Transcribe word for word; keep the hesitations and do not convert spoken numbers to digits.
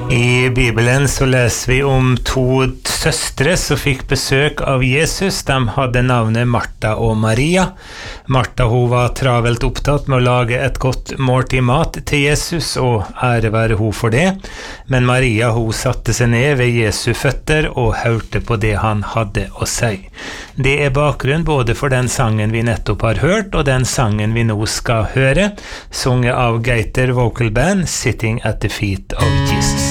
I Bibelen så leser vi om to søstre som fikk besøk av Jesus. De hadde navnet Martha og Maria. Martha hun var travelt opptatt med å lage et godt måltid mat til Jesus, og ære være hun for det. Men Maria hun satte seg ned ved Jesu føtter og hørte på det han hadde å si. Det er bakgrunn både for den sangen vi nettopp har hørt, og den sangen vi nå skal høre, sunget av Gaiter Vocal Band, Sitting at the Feet of Jesus.